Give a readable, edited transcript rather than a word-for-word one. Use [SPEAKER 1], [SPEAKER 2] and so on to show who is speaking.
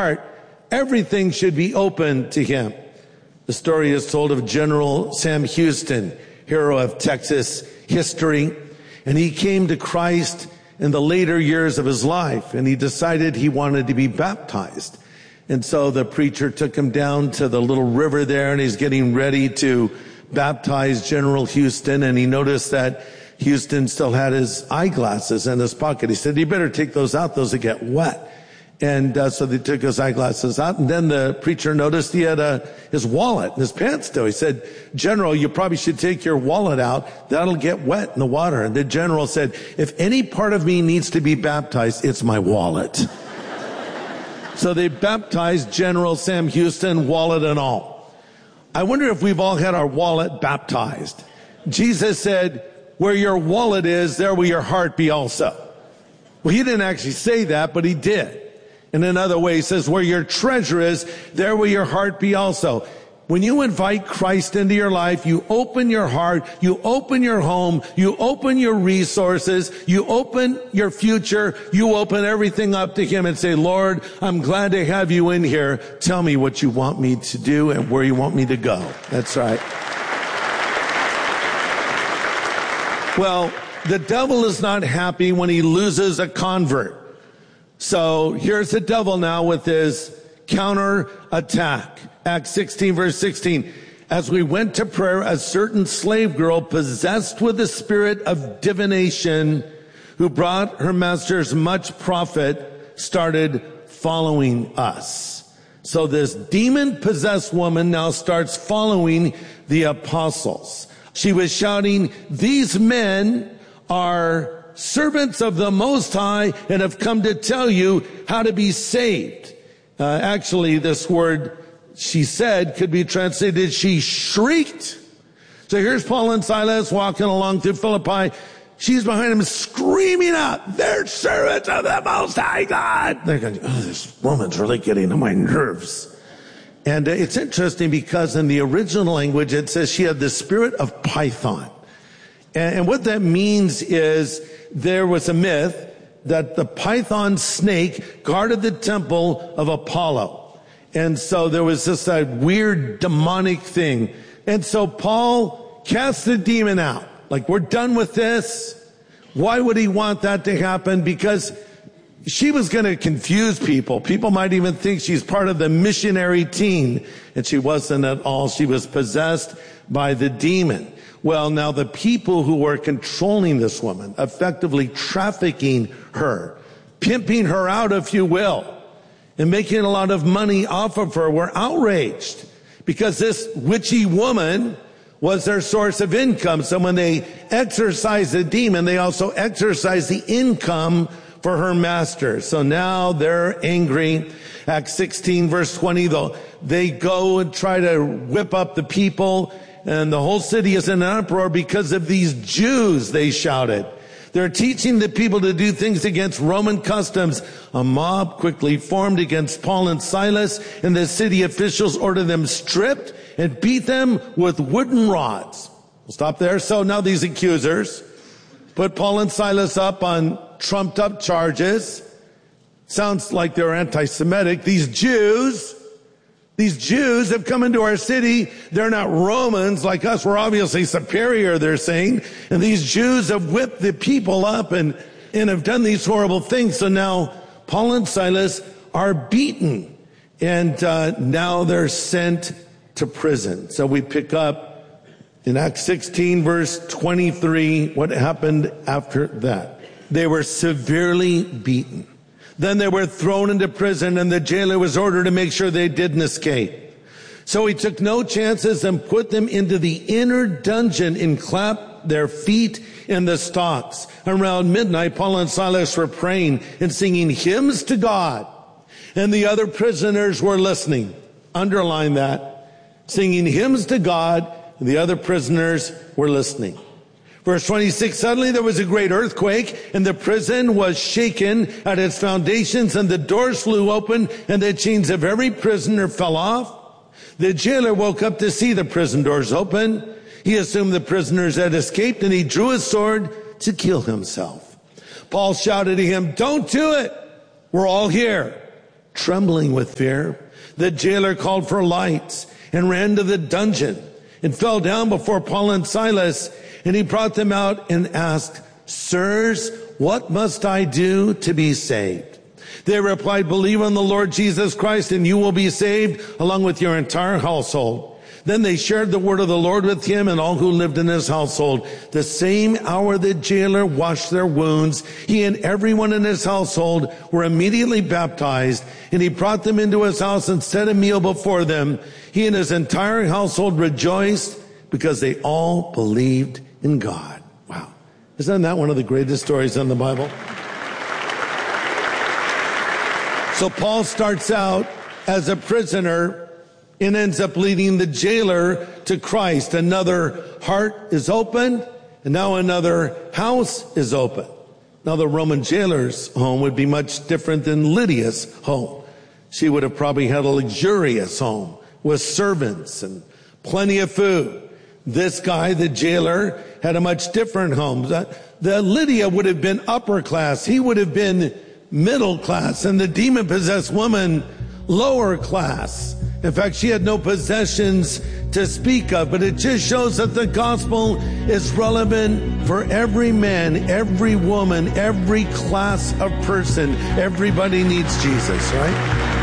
[SPEAKER 1] heart, everything should be open to him. The story is told of General Sam Houston, hero of Texas history. And he came to Christ in the later years of his life, and he decided he wanted to be baptized. And so the preacher took him down to the little river there, and he's getting ready to baptize General Houston, and he noticed that Houston still had his eyeglasses in his pocket. He said, "You better take those out. Those will get wet." And so they took his eyeglasses out, and then the preacher noticed he had his wallet in his pants still. He said, "General, you probably should take your wallet out. That'll get wet in the water." And the general said, "If any part of me needs to be baptized, it's my wallet." So they baptized General Sam Houston, wallet and all. I wonder if we've all had our wallet baptized. Jesus said, "Where your wallet is, there will your heart be also." Well, he didn't actually say that, but he did. In another way, he says, "Where your treasure is, there will your heart be also." When you invite Christ into your life, you open your heart, you open your home, you open your resources, you open your future, you open everything up to him and say, "Lord, I'm glad to have you in here. Tell me what you want me to do and where you want me to go." That's right. Well, the devil is not happy when he loses a convert. So here's the devil now with his counter attack. Acts 16 verse 16. "As we went to prayer, a certain slave girl possessed with the spirit of divination, who brought her masters much profit, started following us." So this demon-possessed woman now starts following the apostles. She was shouting, "These men are servants of the Most High and have come to tell you how to be saved." Actually, this word "she said" could be translated "she shrieked." So here's Paul and Silas walking along through Philippi. She's behind him screaming out, "They're servants of the Most High God." They're going, "Oh, this woman's really getting on my nerves." And it's interesting because in the original language, it says she had the spirit of Python. And what that means is there was a myth that the python snake guarded the temple of Apollo. And so there was this weird demonic thing. And so Paul cast the demon out. Like, we're done with this. Why would he want that to happen? Because she was going to confuse people. People might even think she's part of the missionary team. And she wasn't at all. She was possessed by the demon. Well, now the people who were controlling this woman, effectively trafficking her, pimping her out, if you will, and making a lot of money off of her, were outraged because this witchy woman was their source of income. So when they exorcised the demon, they also exorcised the income for her master. So now they're angry. Acts 16 verse 20, though, they go and try to whip up the people. And the whole city is in an uproar because of these Jews, they shouted. They're teaching the people to do things against Roman customs. A mob quickly formed against Paul and Silas, and the city officials ordered them stripped and beat them with wooden rods. We'll stop there. So now these accusers put Paul and Silas up on trumped up charges. Sounds like they're anti-Semitic. These Jews have come into our city. They're not Romans like us. We're obviously superior, they're saying. And these Jews have whipped the people up and have done these horrible things. So now Paul and Silas are beaten. And now they're sent to prison. So we pick up in Acts 16 verse 23 what happened after that. They were severely beaten. Then they were thrown into prison, and the jailer was ordered to make sure they didn't escape. So he took no chances and put them into the inner dungeon and clapped their feet in the stocks. Around midnight, Paul and Silas were praying and singing hymns to God, and the other prisoners were listening. Underline that. Singing hymns to God, and the other prisoners were listening. Verse 26, suddenly there was a great earthquake, and the prison was shaken at its foundations, and the doors flew open, and the chains of every prisoner fell off. The jailer woke up to see the prison doors open. He assumed the prisoners had escaped, and he drew his sword to kill himself. Paul shouted to him, "Don't do it. We're all here. Trembling with fear, the jailer called for lights and ran to the dungeon and fell down before Paul and Silas. And he brought them out and asked, "Sirs, what must I do to be saved?" They replied, "Believe on the Lord Jesus Christ and you will be saved, along with your entire household." Then they shared the word of the Lord with him and all who lived in his household. The same hour the jailer washed their wounds, he and everyone in his household were immediately baptized, and he brought them into his house and set a meal before them. He and his entire household rejoiced because they all believed in God. Wow. Isn't that one of the greatest stories in the Bible? So Paul starts out as a prisoner and ends up leading the jailer to Christ. Another heart is opened, and now another house is open. Now the Roman jailer's home would be much different than Lydia's home. She would have probably had a luxurious home with servants and plenty of food. This guy, the jailer, had a much different home. The Lydia would have been upper class. He would have been middle class, and the demon-possessed woman, lower class. In fact, she had no possessions to speak of, but it just shows that the gospel is relevant for every man, every woman, every class of person. Everybody needs Jesus, right?